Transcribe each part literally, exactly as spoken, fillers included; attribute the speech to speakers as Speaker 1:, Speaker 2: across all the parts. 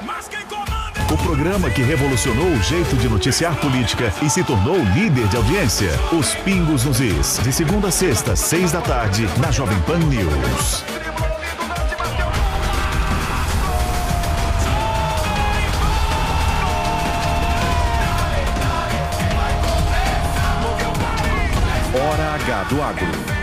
Speaker 1: O programa que revolucionou o jeito de noticiar política e se tornou líder de audiência. Os Pingos nos Is. De segunda a sexta, seis da tarde, na Jovem Pan News. Hora H do Agro.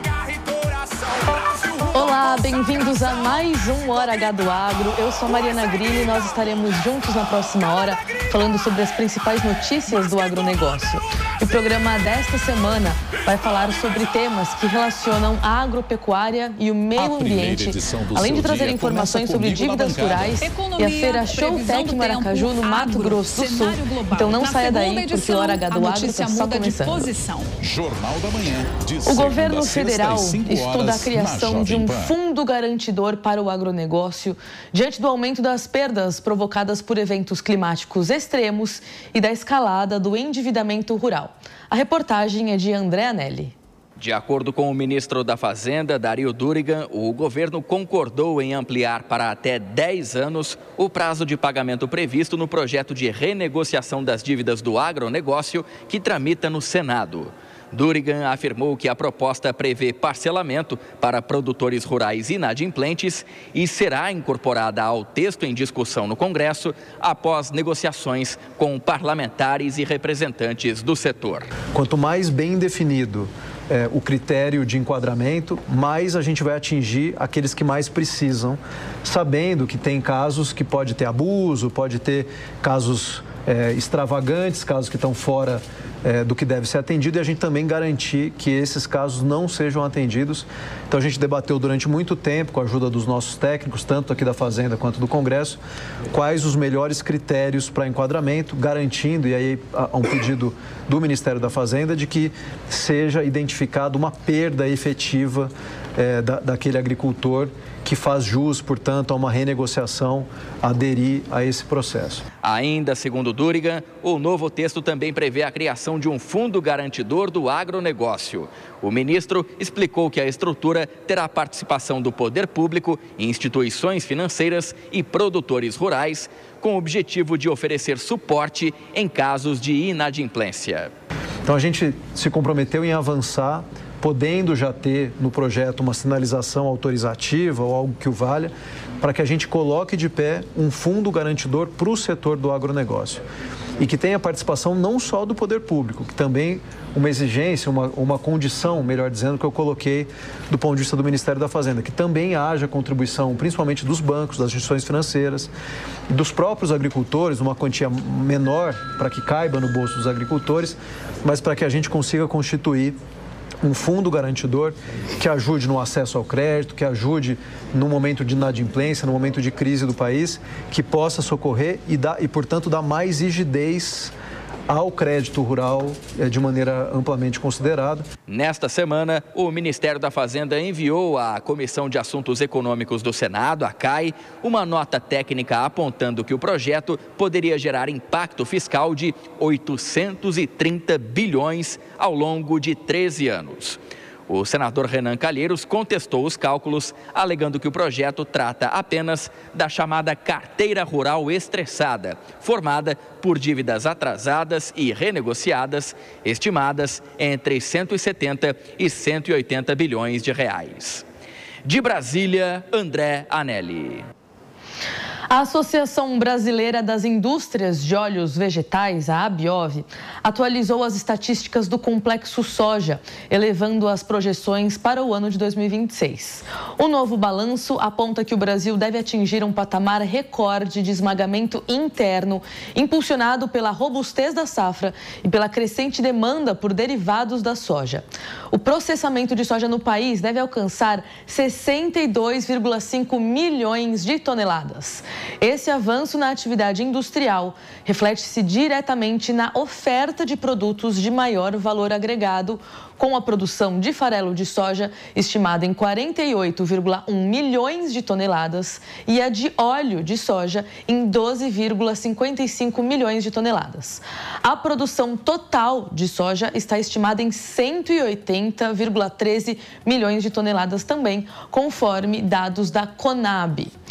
Speaker 2: Olá, bem-vindos a mais um Hora H do Agro. Eu sou Mariana Grilli e nós estaremos juntos na próxima hora falando sobre as principais notícias do agronegócio. O programa desta semana vai falar sobre temas que relacionam a agropecuária e o meio ambiente, além de trazer informações sobre dívidas rurais e a feira Showtech Maracaju, no Mato Grosso do Sul. Então não saia daí, porque o Hora H do Agro está só começando.
Speaker 1: Jornal da Manhã,
Speaker 2: o governo federal estuda a criação de um fundo garantidor para o agronegócio diante do aumento das perdas provocadas por eventos climáticos extremos e da escalada do endividamento rural. A reportagem é de André Anelli.
Speaker 3: De acordo com o ministro da Fazenda, Dario Durigan, o governo concordou em ampliar para até dez anos o prazo de pagamento previsto no projeto de renegociação das dívidas do agronegócio que tramita no Senado. Durigan afirmou que a proposta prevê parcelamento para produtores rurais inadimplentes e será incorporada ao texto em discussão no Congresso após negociações com parlamentares e representantes do setor.
Speaker 4: Quanto mais bem definido é, o critério de enquadramento, mais a gente vai atingir aqueles que mais precisam, sabendo que tem casos que pode ter abuso, pode ter casos é, extravagantes, casos que estão fora É, do que deve ser atendido, e a gente também garantir que esses casos não sejam atendidos. Então a gente debateu durante muito tempo, com a ajuda dos nossos técnicos, tanto aqui da Fazenda quanto do Congresso, quais os melhores critérios para enquadramento, garantindo, e aí há um pedido do Ministério da Fazenda, de que seja identificada uma perda efetiva é, da, daquele agricultor, que faz jus, portanto, a uma renegociação, aderir a esse processo.
Speaker 3: Ainda segundo Durigan, o novo texto também prevê a criação de um fundo garantidor do agronegócio. O ministro explicou que a estrutura terá a participação do poder público, instituições financeiras e produtores rurais, com o objetivo de oferecer suporte em casos de inadimplência.
Speaker 4: Então a gente se comprometeu em avançar, podendo já ter no projeto uma sinalização autorizativa ou algo que o valha, para que a gente coloque de pé um fundo garantidor para o setor do agronegócio. E que tenha participação não só do poder público, que também uma exigência, uma, uma condição, melhor dizendo, que eu coloquei do ponto de vista do Ministério da Fazenda, que também haja contribuição, principalmente dos bancos, das instituições financeiras, dos próprios agricultores, uma quantia menor para que caiba no bolso dos agricultores, mas para que a gente consiga constituir um fundo garantidor que ajude no acesso ao crédito, que ajude no momento de inadimplência, no momento de crise do país, que possa socorrer e, dar, e portanto, dar mais rigidez ao crédito rural de maneira amplamente considerada.
Speaker 3: Nesta semana, o Ministério da Fazenda enviou à Comissão de Assuntos Econômicos do Senado, a C A I, uma nota técnica apontando que o projeto poderia gerar impacto fiscal de oitocentos e trinta bilhões ao longo de treze anos. O senador Renan Calheiros contestou os cálculos, alegando que o projeto trata apenas da chamada carteira rural estressada, formada por dívidas atrasadas e renegociadas, estimadas entre cento e setenta e cento e oitenta bilhões de reais. De Brasília, André Anelli.
Speaker 2: A Associação Brasileira das Indústrias de Óleos Vegetais, a ABIOV, atualizou as estatísticas do complexo soja, elevando as projeções para o ano de dois mil e vinte e seis. O novo balanço aponta que o Brasil deve atingir um patamar recorde de esmagamento interno, impulsionado pela robustez da safra e pela crescente demanda por derivados da soja. O processamento de soja no país deve alcançar sessenta e dois vírgula cinco milhões de toneladas. Esse avanço na atividade industrial reflete-se diretamente na oferta de produtos de maior valor agregado, com a produção de farelo de soja estimada em quarenta e oito vírgula um milhões de toneladas e a de óleo de soja em doze vírgula cinquenta e cinco milhões de toneladas. A produção total de soja está estimada em cento e oitenta vírgula treze milhões de toneladas também, conforme dados da Conab.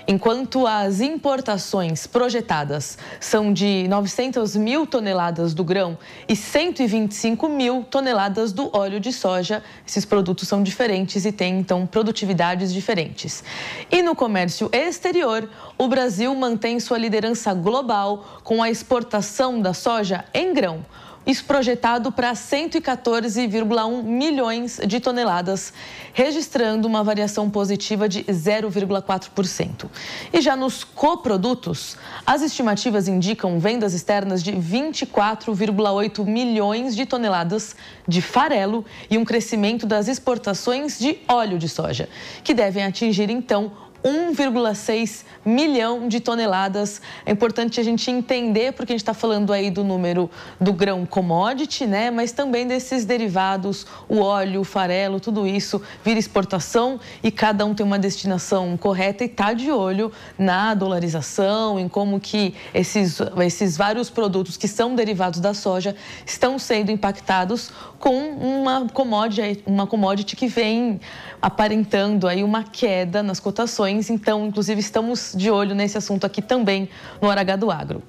Speaker 2: Enquanto as importações projetadas são de novecentas mil toneladas do grão e cento e vinte e cinco mil toneladas do óleo de soja, esses produtos são diferentes e têm, então, produtividades diferentes. E no comércio exterior, o Brasil mantém sua liderança global com a exportação da soja em grão. Isso projetado para cento e quatorze vírgula um milhões de toneladas, registrando uma variação positiva de zero vírgula quatro por cento. E já nos coprodutos, as estimativas indicam vendas externas de vinte e quatro vírgula oito milhões de toneladas de farelo e um crescimento das exportações de óleo de soja, que devem atingir, então, um vírgula seis milhão de toneladas. É importante a gente entender, porque a gente está falando aí do número do grão commodity, né? Mas também desses derivados, o óleo, o farelo, tudo isso vira exportação e cada um tem uma destinação correta e está de olho na dolarização, em como que esses, esses vários produtos que são derivados da soja estão sendo impactados com uma commodity, uma commodity que vem aparentando aí uma queda nas cotações. Então, inclusive, estamos de olho nesse assunto aqui também no Hora H do Agro.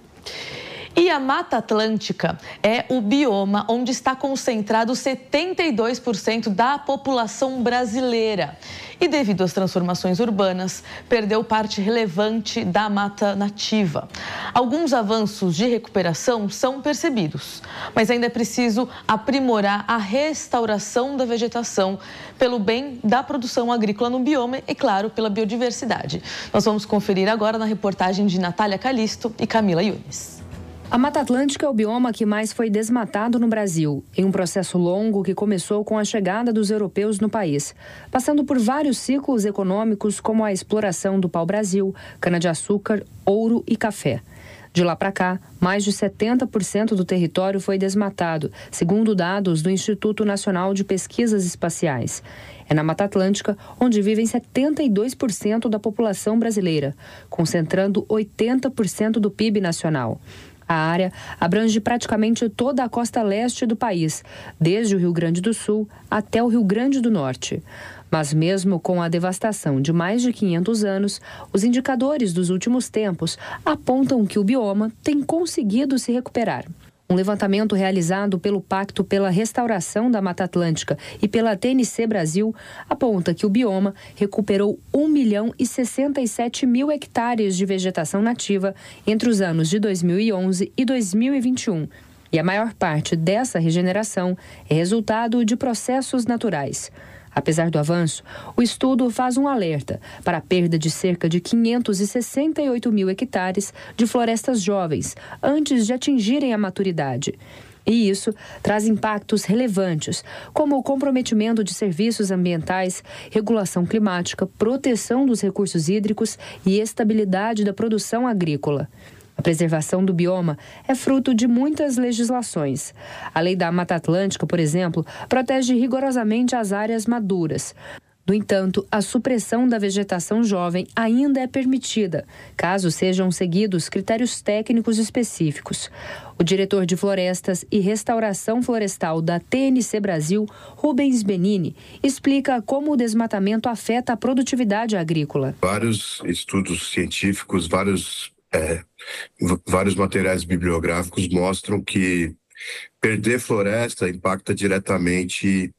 Speaker 2: E a Mata Atlântica é o bioma onde está concentrado setenta e dois por cento da população brasileira. E devido às transformações urbanas, perdeu parte relevante da mata nativa. Alguns avanços de recuperação são percebidos, mas ainda é preciso aprimorar a restauração da vegetação pelo bem da produção agrícola no bioma e, claro, pela biodiversidade. Nós vamos conferir agora na reportagem de Natália Calisto e Camila Yunes.
Speaker 5: A Mata Atlântica é o bioma que mais foi desmatado no Brasil, em um processo longo que começou com a chegada dos europeus no país, passando por vários ciclos econômicos como a exploração do pau-brasil, cana-de-açúcar, ouro e café. De lá para cá, mais de setenta por cento do território foi desmatado, segundo dados do Instituto Nacional de Pesquisas Espaciais. É na Mata Atlântica onde vivem setenta e dois por cento da população brasileira, concentrando oitenta por cento do P I B nacional. A área abrange praticamente toda a costa leste do país, desde o Rio Grande do Sul até o Rio Grande do Norte. Mas mesmo com a devastação de mais de quinhentos anos, os indicadores dos últimos tempos apontam que o bioma tem conseguido se recuperar. Um levantamento realizado pelo Pacto pela Restauração da Mata Atlântica e pela T N C Brasil aponta que o bioma recuperou um milhão e sessenta e sete mil hectares de vegetação nativa entre os anos de dois mil e onze e dois mil e vinte e um. E a maior parte dessa regeneração é resultado de processos naturais. Apesar do avanço, o estudo faz um alerta para a perda de cerca de quinhentos e sessenta e oito mil hectares de florestas jovens antes de atingirem a maturidade. E isso traz impactos relevantes, como o comprometimento de serviços ambientais, regulação climática, proteção dos recursos hídricos e estabilidade da produção agrícola. A preservação do bioma é fruto de muitas legislações. A Lei da Mata Atlântica, por exemplo, protege rigorosamente as áreas maduras. No entanto, a supressão da vegetação jovem ainda é permitida, caso sejam seguidos critérios técnicos específicos. O diretor de Florestas e Restauração Florestal da T N C Brasil, Rubens Benini, explica como o desmatamento afeta a produtividade agrícola.
Speaker 6: Vários estudos científicos, vários É, vários materiais bibliográficos mostram que perder floresta impacta diretamente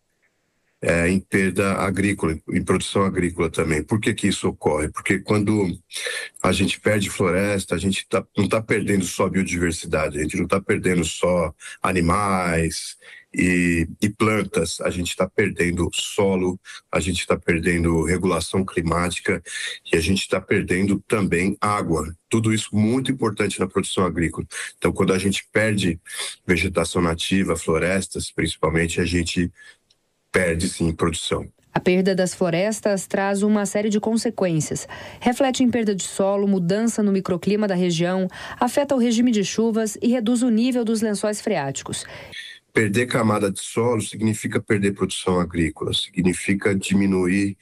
Speaker 6: é, em perda agrícola, em produção agrícola também. Por que que isso ocorre? Porque quando a gente perde floresta, a gente tá, não está perdendo só biodiversidade, a gente não está perdendo só animais e, e plantas, a gente está perdendo solo, a gente está perdendo regulação climática e a gente está perdendo também água. Tudo isso muito importante na produção agrícola. Então, quando a gente perde vegetação nativa, florestas, principalmente, a gente perde, sim, produção.
Speaker 5: A perda das florestas traz uma série de consequências. Reflete em perda de solo, mudança no microclima da região, afeta o regime de chuvas e reduz o nível dos lençóis freáticos.
Speaker 6: Perder camada de solo significa perder produção agrícola, significa diminuir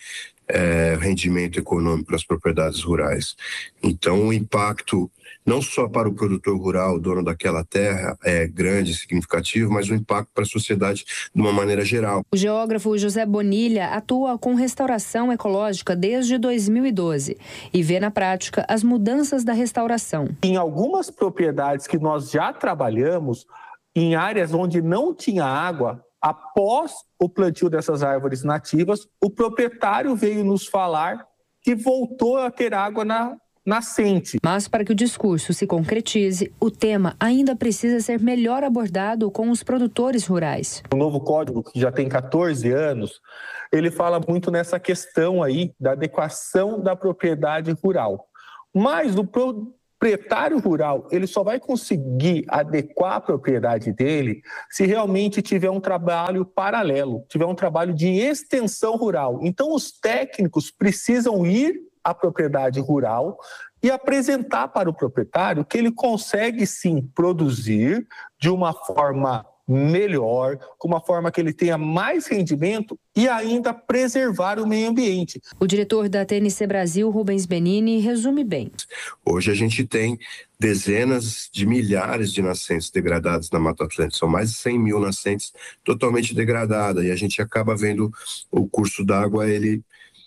Speaker 6: é, rendimento econômico nas propriedades rurais. Então, o impacto não só para o produtor rural, o dono daquela terra, é grande, significativo, mas o impacto para a sociedade de uma maneira geral.
Speaker 5: O geógrafo José Bonilha atua com restauração ecológica desde dois mil e doze e vê na prática as mudanças da restauração.
Speaker 7: Em algumas propriedades que nós já trabalhamos, em áreas onde não tinha água, após o plantio dessas árvores nativas, o proprietário veio nos falar que voltou a ter água na nascente.
Speaker 5: Mas para que o discurso se concretize, o tema ainda precisa ser melhor abordado com os produtores rurais.
Speaker 7: O novo código, que já tem quatorze anos, ele fala muito nessa questão aí da adequação da propriedade rural. Mas o proprietário rural, ele só vai conseguir adequar a propriedade dele se realmente tiver um trabalho paralelo, tiver um trabalho de extensão rural. Então, os técnicos precisam ir à propriedade rural e apresentar para o proprietário que ele consegue sim produzir de uma forma melhor, com uma forma que ele tenha mais rendimento e ainda preservar o meio ambiente.
Speaker 5: O diretor da T N C Brasil, Rubens Benini, resume bem.
Speaker 6: Hoje a gente tem dezenas de milhares de nascentes degradadas na Mata Atlântica, são mais de cem mil nascentes totalmente degradadas, e a gente acaba vendo o curso d'água ele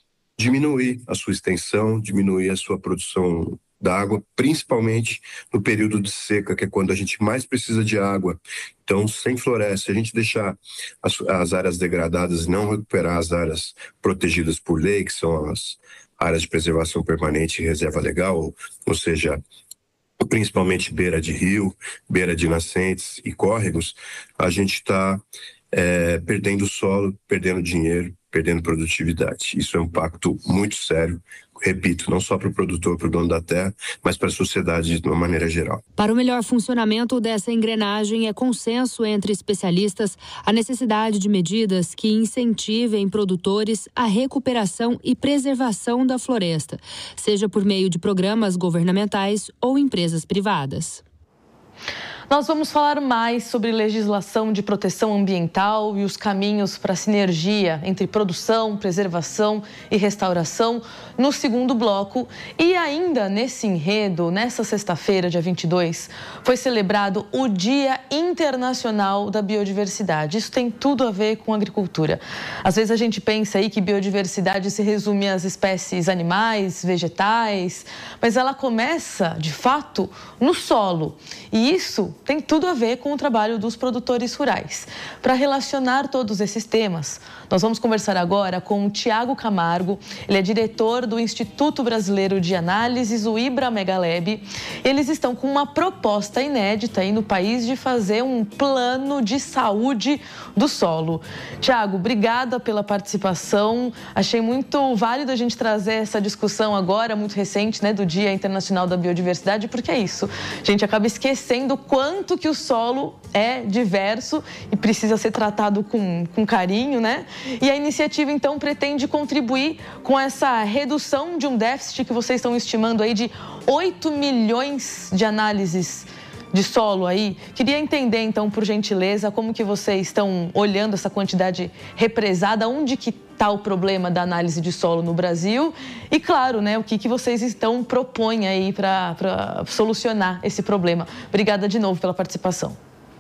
Speaker 6: diminuir a sua extensão, diminuir a sua produção d'água, principalmente no período de seca, que é quando a gente mais precisa de água. Então, sem floresta, se a gente deixar as, as áreas degradadas e não recuperar as áreas protegidas por lei, que são as áreas de preservação permanente e reserva legal, ou seja, principalmente beira de rio, beira de nascentes e córregos, a gente está é, perdendo solo, perdendo dinheiro, perdendo produtividade. Isso é um impacto muito sério, repito, não só para o produtor, para o dono da terra, mas para a sociedade de uma maneira geral.
Speaker 5: Para o melhor funcionamento dessa engrenagem, é consenso entre especialistas a necessidade de medidas que incentivem produtores à recuperação e preservação da floresta, seja por meio de programas governamentais ou empresas privadas.
Speaker 2: Nós vamos falar mais sobre legislação de proteção ambiental e os caminhos para a sinergia entre produção, preservação e restauração no segundo bloco. E ainda nesse enredo, nessa sexta-feira, dia vinte e dois, foi celebrado o Dia Internacional da Biodiversidade. Isso tem tudo a ver com agricultura. Às vezes a gente pensa aí que biodiversidade se resume às espécies animais, vegetais, mas ela começa, de fato, no solo. E isso tem tudo a ver com o trabalho dos produtores rurais. Para relacionar todos esses temas, nós vamos conversar agora com o Tiago Camargo. Ele é diretor do Instituto Brasileiro de Análises, o IBRAMEGALEB. Eles estão com uma proposta inédita aí no país de fazer um plano de saúde do solo. Tiago, obrigada pela participação. Achei muito válido a gente trazer essa discussão agora, muito recente, né, do Dia Internacional da Biodiversidade, porque é isso. A gente acaba esquecendo o quanto que o solo é diverso e precisa ser tratado com, com carinho, né? E a iniciativa, então, pretende contribuir com essa redução de um déficit que vocês estão estimando aí de oito milhões de análises de solo aí. Queria entender, então, por gentileza, como que vocês estão olhando essa quantidade represada, onde que está o problema da análise de solo no Brasil e, claro, né, o que, que vocês estão propõem aí para solucionar esse problema. Obrigada de novo pela participação.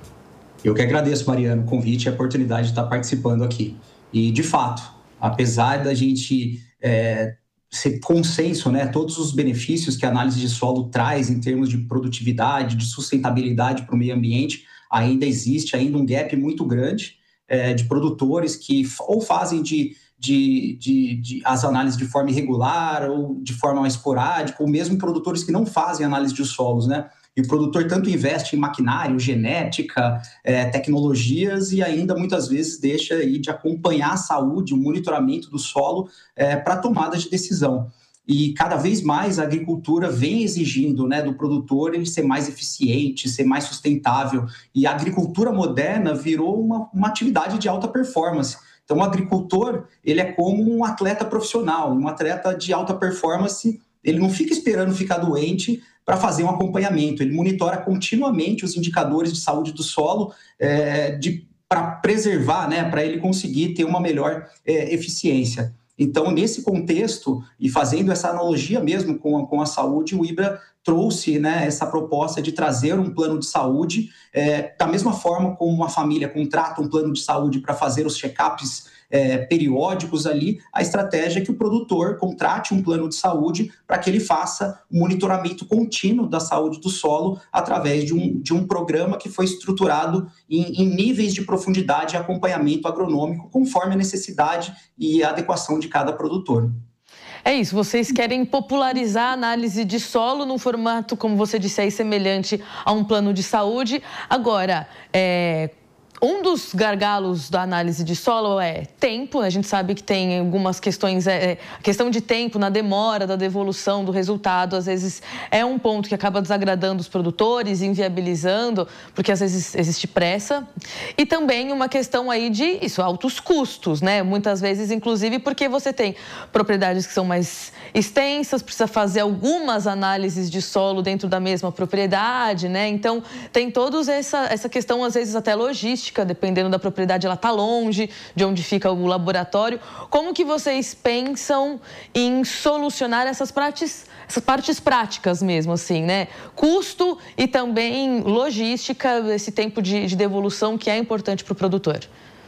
Speaker 8: Eu que agradeço, Mariana, o convite e a oportunidade de estar participando aqui. E, de fato, apesar da gente é, ser consenso, né, todos os benefícios que a análise de solo traz em termos de produtividade, de sustentabilidade para o meio ambiente, ainda existe ainda um gap muito grande é, de produtores que ou fazem de, de, de, de, as análises de forma irregular ou de forma esporádica, ou mesmo produtores que não fazem análise de solos, né? E o produtor tanto investe em maquinário, genética, é, tecnologias e ainda muitas vezes deixa aí de acompanhar a saúde, o monitoramento do solo é, para tomada de decisão. E cada vez mais a agricultura vem exigindo, né, do produtor ele ser mais eficiente, ser mais sustentável. E a agricultura moderna virou uma, uma atividade de alta performance. Então o agricultor ele é como um atleta profissional, um atleta de alta performance. Ele não fica esperando ficar doente para fazer um acompanhamento, ele monitora continuamente os indicadores de saúde do solo é, para preservar, né, para ele conseguir ter uma melhor é, eficiência. Então, nesse contexto, e fazendo essa analogia mesmo com a, com a saúde, o IBRA trouxe, né, essa proposta de trazer um plano de saúde, é, da mesma forma como uma família contrata um plano de saúde para fazer os check-ups é, periódicos ali, a estratégia é que o produtor contrate um plano de saúde para que ele faça o monitoramento contínuo da saúde do solo através de um, de um programa que foi estruturado em, em níveis de profundidade e acompanhamento agronômico conforme a necessidade e a adequação de cada produtor.
Speaker 2: É isso, vocês querem popularizar a análise de solo num formato, como você disse aí, semelhante a um plano de saúde. Agora, é... um dos gargalos da análise de solo é tempo. A gente sabe que tem algumas questões, é, questão de tempo na demora da devolução do resultado, às vezes é um ponto que acaba desagradando os produtores, inviabilizando, porque às vezes existe pressa. E também uma questão aí de isso, altos custos, né? Muitas vezes, inclusive, porque você tem propriedades que são mais extensas, precisa fazer algumas análises de solo dentro da mesma propriedade, né? Então, tem toda essa, essa questão, às vezes, até logística, dependendo da propriedade, ela está longe de onde fica o laboratório. Como que vocês pensam em solucionar essas partes, essas partes práticas mesmo, assim, né? Custo e também logística, esse tempo de, de devolução que é importante para o produtor.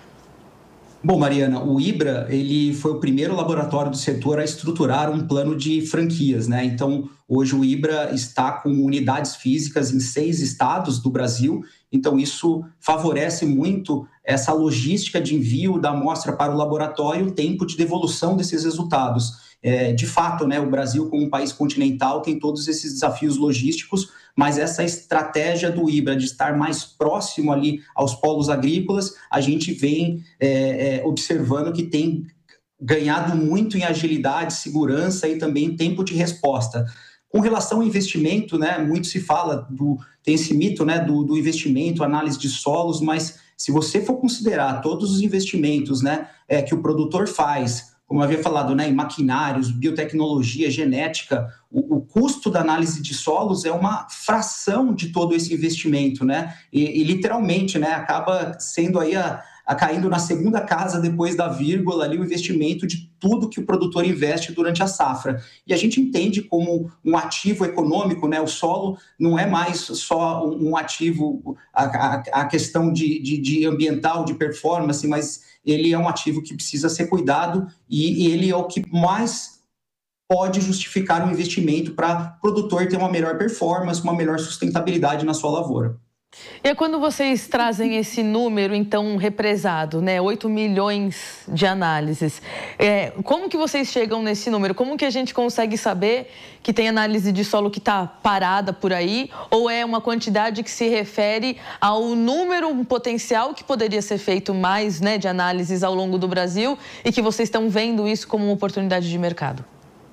Speaker 8: Bom, Mariana, o IBRA, ele foi o primeiro laboratório do setor a estruturar um plano de franquias, né? Então, hoje o IBRA está com unidades físicas em seis estados do Brasil. Então, isso favorece muito essa logística de envio da amostra para o laboratório e o tempo de devolução desses resultados. É, de fato, né, o Brasil, como um país continental, tem todos esses desafios logísticos, mas essa estratégia do IBRA de estar mais próximo ali aos polos agrícolas, a gente vem é, é, observando que tem ganhado muito em agilidade, segurança e também tempo de resposta. Com relação ao investimento, né, muito se fala, do, tem esse mito, né, do, do investimento, análise de solos, mas se você for considerar todos os investimentos, né, é, que o produtor faz, como eu havia falado, né, em maquinários, biotecnologia, genética, o, o custo da análise de solos é uma fração de todo esse investimento, né, e, e literalmente, né, acaba sendo aí a, a caindo na segunda casa depois da vírgula ali o investimento de tudo que o produtor investe durante a safra. E a gente entende como um ativo econômico, né, o solo não é mais só um ativo, a, a, a questão de, de, de ambiental, de performance, mas ele é um ativo que precisa ser cuidado e, e ele é o que mais pode justificar um investimento para o produtor ter uma melhor performance, uma melhor sustentabilidade na sua lavoura.
Speaker 2: E é quando vocês trazem esse número, então, represado, né, oito milhões de análises, é, como que vocês chegam nesse número? Como que a gente consegue saber que tem análise de solo que está parada por aí, ou é uma quantidade que se refere ao número, um potencial que poderia ser feito mais, né, de análises ao longo do Brasil e que vocês estão vendo isso como uma oportunidade de mercado?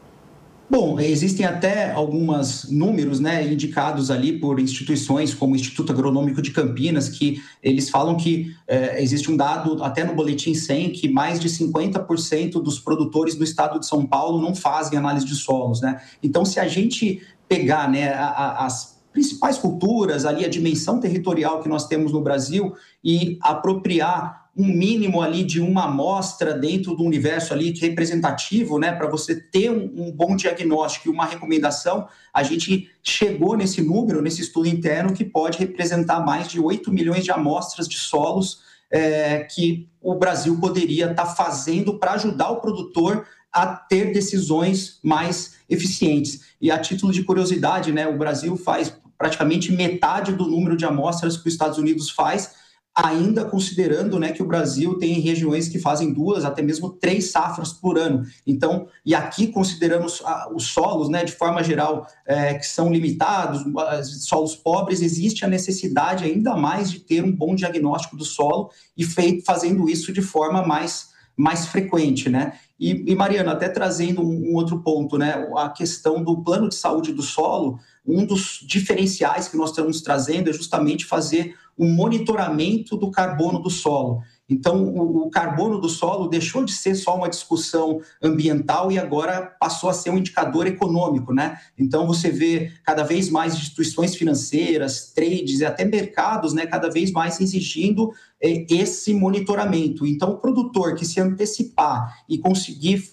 Speaker 8: Bom, existem até alguns números, né, indicados ali por instituições como o Instituto Agronômico de Campinas, que eles falam que é, existe um dado, até no Boletim cem, que mais de cinquenta por cento dos produtores do estado de São Paulo não fazem análise de solos, né? Então, se a gente pegar, né, a, a, as principais culturas, ali a dimensão territorial que nós temos no Brasil e apropriar um mínimo ali de uma amostra dentro do universo ali representativo, né, para você ter um, um bom diagnóstico e uma recomendação, a gente chegou nesse número, nesse estudo interno, que pode representar mais de oito milhões de amostras de solos é, que o Brasil poderia estar tá fazendo para ajudar o produtor a ter decisões mais eficientes. E a título de curiosidade, né, o Brasil faz praticamente metade do número de amostras que os Estados Unidos faz, ainda considerando, né, que o Brasil tem regiões que fazem duas, até mesmo três safras por ano. Então, e aqui consideramos os solos, né, de forma geral, é, que são limitados, solos pobres, existe a necessidade ainda mais de ter um bom diagnóstico do solo e feito, fazendo isso de forma mais, mais frequente, né? E, e Mariana, até trazendo um, um outro ponto, né, a questão do plano de saúde do solo, um dos diferenciais que nós estamos trazendo é justamente fazer um monitoramento do carbono do solo. Então, o, o carbono do solo deixou de ser só uma discussão ambiental e agora passou a ser um indicador econômico, né? Então, você vê cada vez mais instituições financeiras, trades e até mercados, né, cada vez mais exigindo eh, esse monitoramento. Então, o produtor que se antecipar e conseguir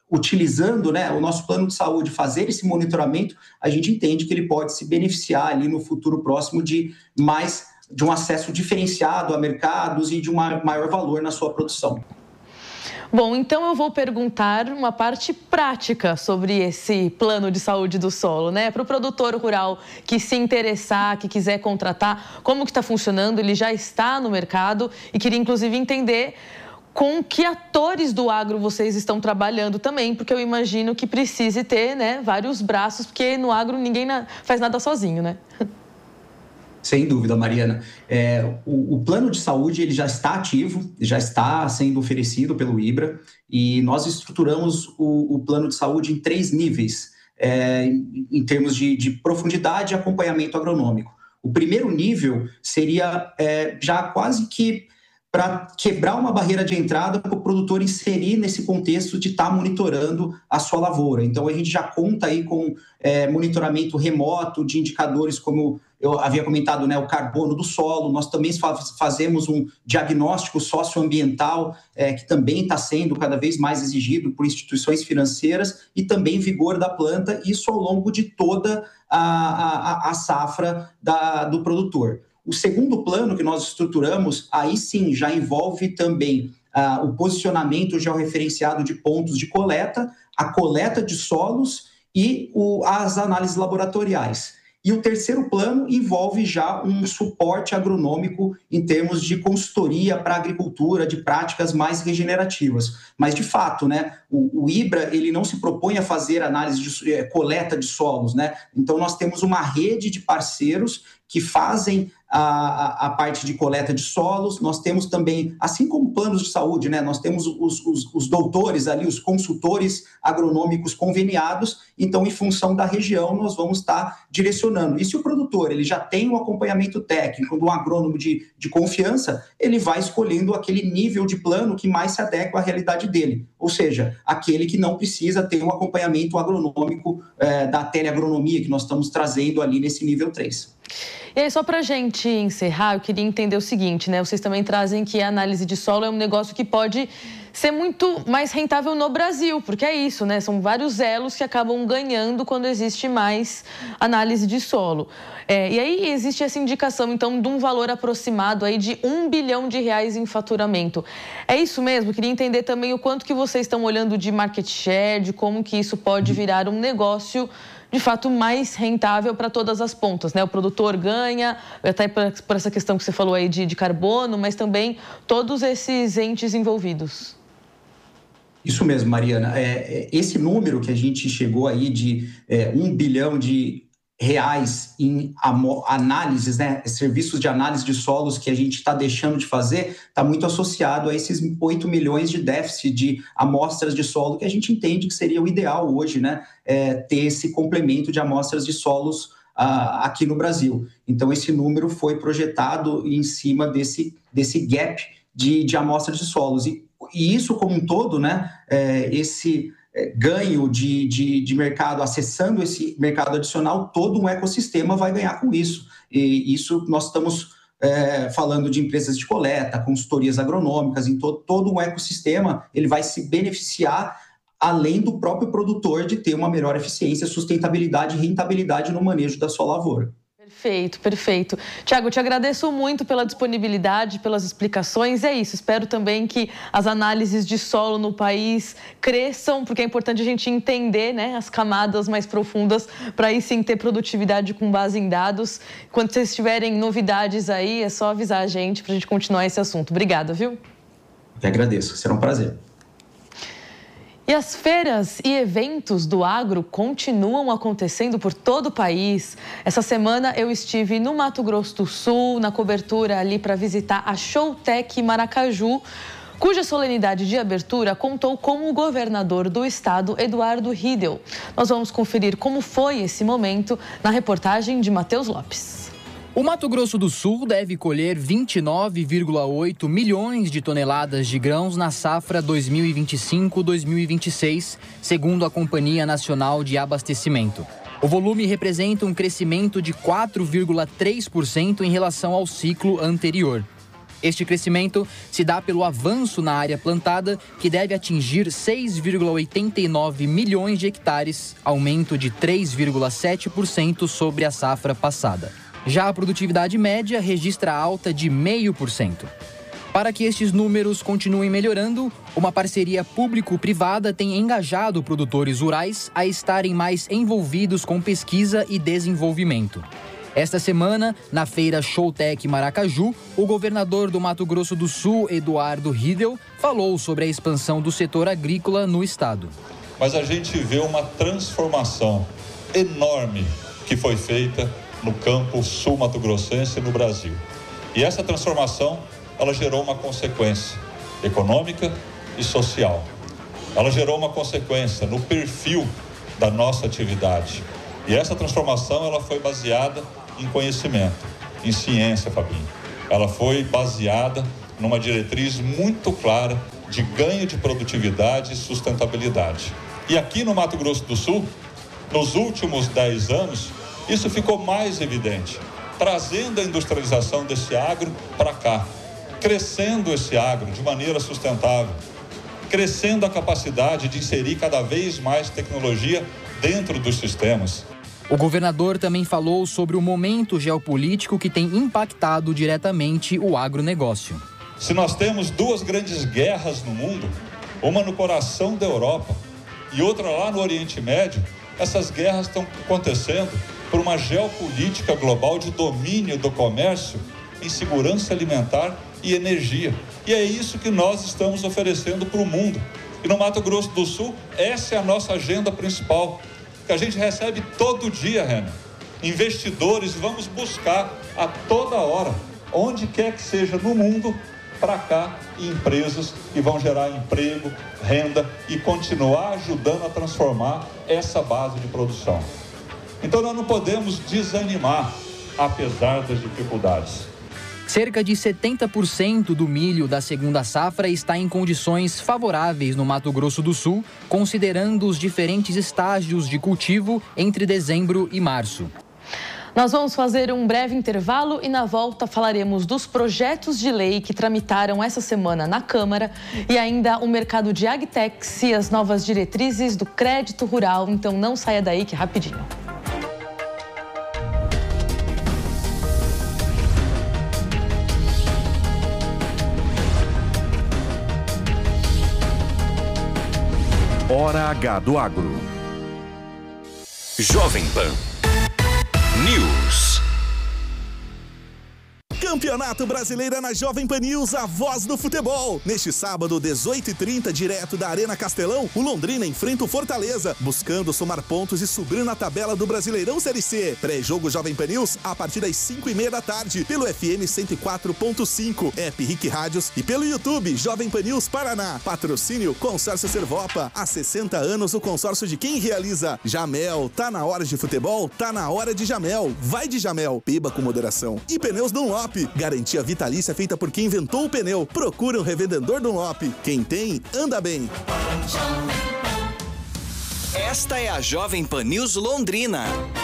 Speaker 8: utilizando, né, o nosso plano de saúde, fazer esse monitoramento, a gente entende que ele pode se beneficiar ali no futuro próximo de mais, de um acesso diferenciado a mercados e de um maior valor na sua produção.
Speaker 2: Bom, então eu vou perguntar uma parte prática sobre esse plano de saúde do solo, né? Para o produtor rural que se interessar, que quiser contratar, como que está funcionando? Ele já está no mercado e queria inclusive entender com que atores do agro vocês estão trabalhando também, porque eu imagino que precise ter, né, vários braços, porque no agro ninguém na... faz nada sozinho, né?
Speaker 8: Sem dúvida, Mariana. É, o, o plano de saúde ele já está ativo, já está sendo oferecido pelo IBRA e nós estruturamos o, o plano de saúde em três níveis, é, em, em termos de, de profundidade e acompanhamento agronômico. O primeiro nível seria é, já quase que para quebrar uma barreira de entrada para o produtor inserir nesse contexto de estar tá monitorando a sua lavoura. Então, a gente já conta aí com é, monitoramento remoto de indicadores como eu havia comentado, né, o carbono do solo. Nós também fazemos um diagnóstico socioambiental é, que também está sendo cada vez mais exigido por instituições financeiras e também vigor da planta, isso ao longo de toda a, a, a safra da, do produtor. O segundo plano que nós estruturamos, aí sim, já envolve também ah, o posicionamento georreferenciado de pontos de coleta, a coleta de solos e o, as análises laboratoriais. E o terceiro plano envolve já um suporte agronômico em termos de consultoria para a agricultura, de práticas mais regenerativas. Mas, de fato, né, o, o IBRA ele não se propõe a fazer análise de é, coleta de solos, né? Então, nós temos uma rede de parceiros que fazem a, a, a parte de coleta de solos. Nós temos também, assim como planos de saúde, né, nós temos os, os, os doutores ali, os consultores agronômicos conveniados. Então, em função da região, nós vamos estar direcionando. E se o produtor ele já tem um acompanhamento técnico de um agrônomo de, de confiança, ele vai escolhendo aquele nível de plano que mais se adequa à realidade dele. Ou seja, aquele que não precisa ter um acompanhamento agronômico é, da teleagronomia que nós estamos trazendo ali nesse nível três.
Speaker 2: E aí, só para a gente encerrar, eu queria entender o seguinte, né? Vocês também trazem que a análise de solo é um negócio que pode ser muito mais rentável no Brasil, porque é isso, né? São vários elos que acabam ganhando quando existe mais análise de solo. É, e aí existe essa indicação, então, de um valor aproximado aí de um bilhão de reais em faturamento. É isso mesmo? Eu queria entender também o quanto que vocês estão olhando de market share, de como que isso pode virar um negócio de fato mais rentável para todas as pontas, né? O produtor ganha, até por essa questão que você falou aí de, de carbono, mas também todos esses entes envolvidos.
Speaker 8: Isso mesmo, Mariana. É, esse número que a gente chegou aí de é, um bilhão de reais em análises, né, serviços de análise de solos que a gente está deixando de fazer, está muito associado a esses oito milhões de déficit de amostras de solo que a gente entende que seria o ideal hoje, né, é, ter esse complemento de amostras de solos ah, aqui no Brasil. Então, esse número foi projetado em cima desse, desse gap de, de amostras de solos. E, e isso como um todo, né, é, esse ganho de, de, de mercado, acessando esse mercado adicional, todo um ecossistema vai ganhar com isso. E isso nós estamos é, falando de empresas de coleta, consultorias agronômicas, em to, todo um ecossistema, ele vai se beneficiar, além do próprio produtor de ter uma melhor eficiência, sustentabilidade e rentabilidade no manejo da sua lavoura.
Speaker 2: Perfeito, perfeito. Tiago, eu te agradeço muito pela disponibilidade, pelas explicações. É isso, espero também que as análises de solo no país cresçam, porque é importante a gente entender, né, as camadas mais profundas para aí sim ter produtividade com base em dados. Quando vocês tiverem novidades aí, é só avisar a gente para a gente continuar esse assunto. Obrigada, viu?
Speaker 8: Eu agradeço, será um prazer.
Speaker 2: E as feiras e eventos do agro continuam acontecendo por todo o país. Essa semana eu estive no Mato Grosso do Sul, na cobertura ali para visitar a Showtech Maracaju, cuja solenidade de abertura contou com o governador do estado, Eduardo Riedel. Nós vamos conferir como foi esse momento na reportagem de Matheus Lopes.
Speaker 9: O Mato Grosso do Sul deve colher vinte e nove vírgula oito milhões de toneladas de grãos na safra dois mil e vinte e cinco, dois mil e vinte e seis, segundo a Companhia Nacional de Abastecimento. O volume representa um crescimento de quatro vírgula três por cento em relação ao ciclo anterior. Este crescimento se dá pelo avanço na área plantada, que deve atingir seis vírgula oitenta e nove milhões de hectares, aumento de três vírgula sete por cento sobre a safra passada. Já a produtividade média registra alta de zero vírgula cinco por cento. Para que estes números continuem melhorando, uma parceria público-privada tem engajado produtores rurais a estarem mais envolvidos com pesquisa e desenvolvimento. Esta semana, na feira Showtech Maracaju, o governador do Mato Grosso do Sul, Eduardo Riedel, falou sobre a expansão do setor agrícola no estado.
Speaker 10: Mas a gente vê uma transformação enorme que foi feita no campo sul-mato-grossense e no Brasil. E essa transformação, ela gerou uma consequência econômica e social. Ela gerou uma consequência no perfil da nossa atividade. E essa transformação, ela foi baseada em conhecimento, em ciência, Fabinho. Ela foi baseada numa diretriz muito clara de ganho de produtividade e sustentabilidade. E aqui no Mato Grosso do Sul, nos últimos dez anos, isso ficou mais evidente, trazendo a industrialização desse agro para cá, crescendo esse agro de maneira sustentável, crescendo a capacidade de inserir cada vez mais tecnologia dentro dos sistemas.
Speaker 9: O governador também falou sobre o momento geopolítico que tem impactado diretamente o agronegócio.
Speaker 10: Se nós temos duas grandes guerras no mundo, uma no coração da Europa e outra lá no Oriente Médio, essas guerras estão acontecendo por uma geopolítica global de domínio do comércio em segurança alimentar e energia. E é isso que nós estamos oferecendo para o mundo. E no Mato Grosso do Sul, essa é a nossa agenda principal, que a gente recebe todo dia, Renan. Investidores, vamos buscar a toda hora, onde quer que seja no mundo, para cá, empresas que vão gerar emprego, renda e continuar ajudando a transformar essa base de produção. Então nós não podemos desanimar, apesar das dificuldades.
Speaker 9: Cerca de setenta por cento do milho da segunda safra está em condições favoráveis no Mato Grosso do Sul, considerando os diferentes estágios de cultivo entre dezembro e março.
Speaker 2: Nós vamos fazer um breve intervalo e na volta falaremos dos projetos de lei que tramitaram essa semana na Câmara e ainda o mercado de agtechs e as novas diretrizes do crédito rural. Então não saia daí que é rapidinho.
Speaker 1: Hora H do Agro. Jovem Pan News.
Speaker 11: Campeonato Brasileiro é na Jovem Pan News, a voz do futebol. Neste sábado, dezoito e trinta, direto da Arena Castelão, o Londrina enfrenta o Fortaleza, buscando somar pontos e subir na tabela do Brasileirão Série C. Pré-jogo Jovem Pan News, a partir das cinco e meia da tarde, pelo F M cento e quatro ponto cinco, App Rick Rádios e pelo YouTube Jovem Pan News Paraná. Patrocínio Consórcio Servopa. Há sessenta anos, o consórcio de quem realiza. Jamel, tá na hora de futebol, tá na hora de Jamel. Vai de Jamel, beba com moderação. E Pneus Dunlop. Garantia vitalícia feita por quem inventou o pneu. Procura um revendedor Dunlop. Quem tem, anda bem.
Speaker 12: Esta é a Jovem Pan News Londrina.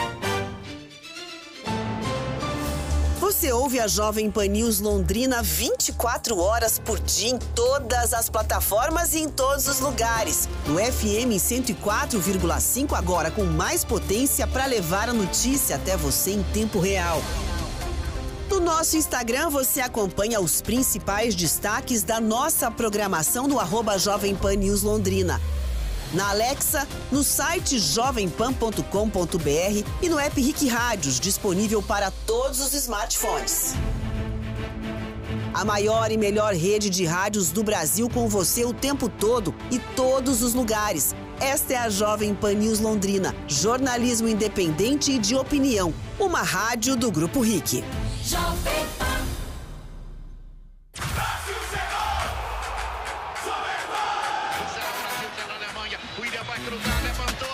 Speaker 13: Você ouve a Jovem Pan News Londrina vinte e quatro horas por dia em todas as plataformas e em todos os lugares. No F M cento e quatro vírgula cinco, agora com mais potência para levar a notícia até você em tempo real. No nosso Instagram, você acompanha os principais destaques da nossa programação no arroba Jovem Pan News Londrina. Na Alexa, no site jovem pan ponto com ponto b r e no app Rick Rádios, disponível para todos os smartphones. A maior e melhor rede de rádios do Brasil com você o tempo todo e todos os lugares. Esta é a Jovem Pan News Londrina, jornalismo independente e de opinião. Uma rádio do Grupo Rick. Jovem Pan.
Speaker 14: O Brasil tá na Alemanha, o William vai cruzar, levantou.